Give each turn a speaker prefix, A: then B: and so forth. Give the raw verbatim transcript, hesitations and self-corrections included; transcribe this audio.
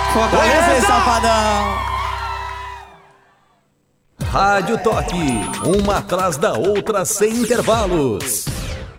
A: Fortaleza, Safadão!
B: Rádio Toque, uma atrás da outra sem intervalos.